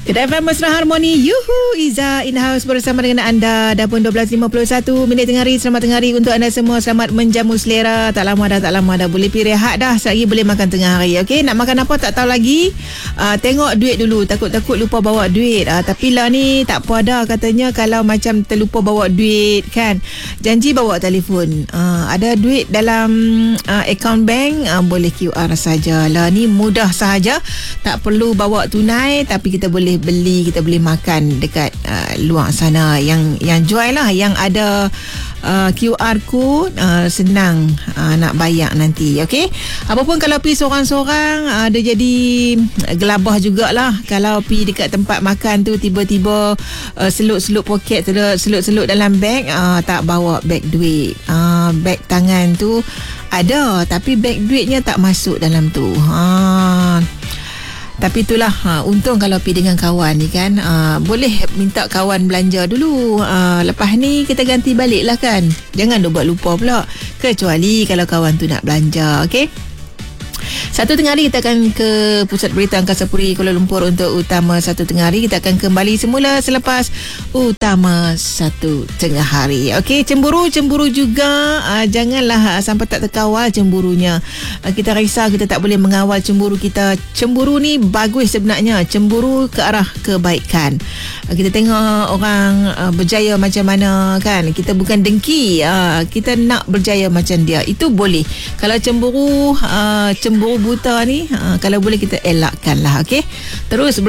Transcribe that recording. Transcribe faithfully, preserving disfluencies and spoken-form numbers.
Kedai F M Mesra Harmoni. Yuhu, Iza in the house bersama dengan anda. Dah pun dua belas lima puluh satu minit tengah hari. Selamat tengah hari untuk anda semua. Selamat menjamu selera. Tak lama dah, tak lama dah. Boleh pergi rehat dah. Sekejap lagi boleh makan tengah hari. Okey, nak makan apa tak tahu lagi. Uh, tengok duit dulu. Takut-takut lupa bawa duit. Uh, tapi lah ni tak apa dah katanya kalau macam terlupa bawa duit kan. Janji bawa telefon. Uh, ada duit dalam uh, akaun bank, uh, boleh Q R sajalah. Ni mudah sahaja. Tak perlu bawa tunai tapi kita boleh beli, kita boleh makan dekat uh, luar sana. Yang yang jual lah, yang ada uh, Q R code, uh, senang uh, nak bayar nanti. Okey, apapun kalau pergi seorang-seorang, uh, dia jadi gelabah jugalah. Kalau pergi dekat tempat makan tu tiba-tiba uh, selut-selut poket, selut-selut dalam beg, uh, tak bawa beg duit. uh, beg tangan tu ada tapi beg duitnya tak masuk dalam tu. ha Tapi itulah, ha, untung kalau pergi dengan kawan ni kan, ha, boleh minta kawan belanja dulu. Ha, lepas ni kita ganti balik lah kan. Jangan dia buat lupa pula. Kecuali kalau kawan tu nak belanja. Okey. Satu tengah hari kita akan ke Pusat Berita Angkasa Puri Kuala Lumpur untuk Utama Satu Tengah Hari. Kita akan kembali semula selepas Utama Satu Tengah Hari. Okey, cemburu-cemburu juga. Uh, janganlah uh, sampai tak terkawal cemburunya. Uh, kita risau kita tak boleh mengawal cemburu kita. Cemburu ni bagus sebenarnya. Cemburu ke arah kebaikan. Uh, kita tengok orang uh, berjaya macam mana kan. Kita bukan dengki. Uh, kita nak berjaya macam dia. Itu boleh. Kalau cemburu, uh, cemburu buta ni, uh, kalau boleh kita elakkan lah. Okey, terus